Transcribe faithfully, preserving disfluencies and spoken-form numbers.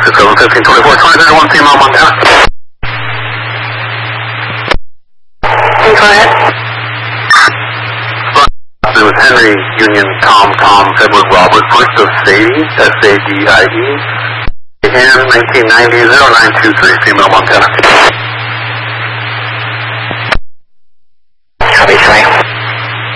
six seven fifteen twenty-four twenty one female Montana. Go ahead. It was Henry Union Tom Tom Edward Robert First of Sadie, S A D I E, and nineteen ninety zero nine two three female Montana.